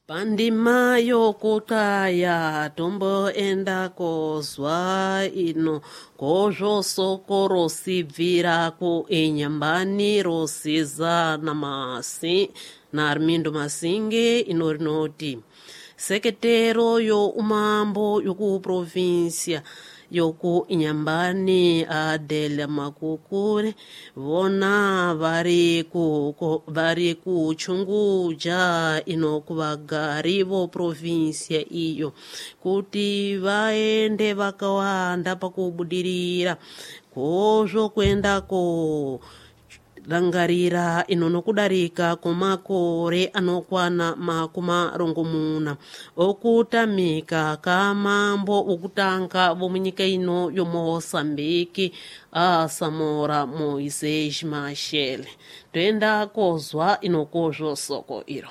Pandima yokutaya tombo enda kozwa ino kojo soko rosibvira ku enyambani rosiza na Armindo Masinge inorinoti sekretero yo umambo yoku provincia yoku inyambani Adela Makukure vona vari kuchunguja inokuvagari vo provincia iyo kuti vaende vakawanda pakubudirira kozvo kuendako rangarira inonokudarika kumakore anokwana makuma rongomuna okutamika kamambo okutanga vomunyika ino yomoçambique Samora Moisés Machel toenda kozwa inokozvo soko iro.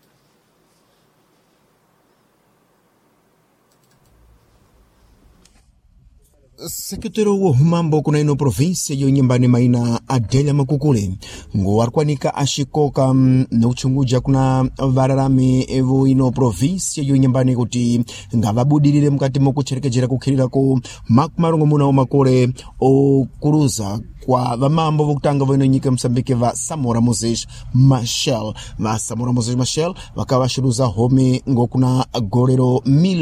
Sekretero wo humambo kuna ino provinsia yo nyambani maina Adela Makukule ngo warkwanika ashikoka na uchunguja kuna vararami evo ino provinsia yo nyambani kuti ngavabudirire mukati mokucherekejera kukhirira ko makumarongo muna omakore okuruza kwa vamambo vokutanga voino nyika Msambike va Samora Moses Machel vakavashiruza home ngokuna gorero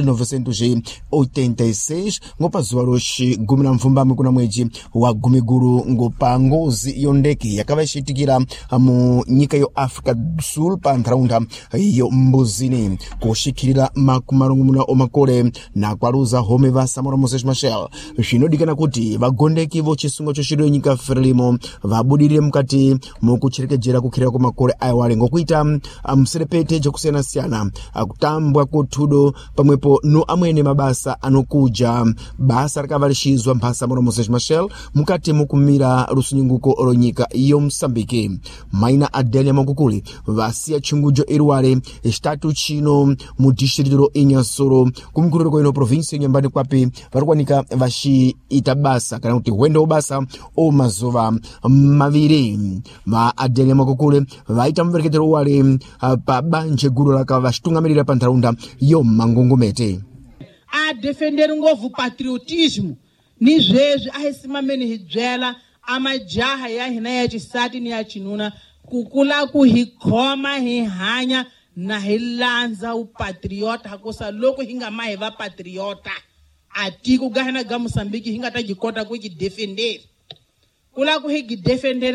1986 ngopa zuwa roshi gumi na mfumbamwe kuna mweji wa gumiguru ngopa ngozi yondeke yakavashitikira mu nyika yo Africa Sul pa ntharaunda yo mbuzini kushikirira makumarongo muna omakore na kwaruza home va Samora Moses Machel zvinodikana kuti vagondeki vo chisungo choshiro nyika Frelimo vabudirire mukati mukucherekejera kukhirira kwa makore aiwale ngokuita mserepete jokusiyana-siyana akutambwa kuthudo pamwepo no amwene mabasa anokuja basa rakavalishizwa mphasa Samora Moses Machel mukati mukumira rusunyunguko ronyika yo Msambike maina Adela Makukule vasiya chungujo irwale estatu chino mu distrito Inyasoro kumkuriro kwa ino province nyambani kwapi varikwanika vashi itabasa kana kuti wendo basa o mazuva maviri va Adela Makukule vaita mvereketero wale pa banje guru rakavashitungamirira pa ntharaunda yo Mangongomete a defender ngovu patriotismo ni zvezvi ahisimameni hibyela amajaha ya hina ya chisati ni ya chinuna kukula kuhikhoma hihanya na hilanza upatriota hakosa loko hinga mahe va patriota ati kugahana ga Mosambiki hinga tajikota ku ki defender kula ku higi defender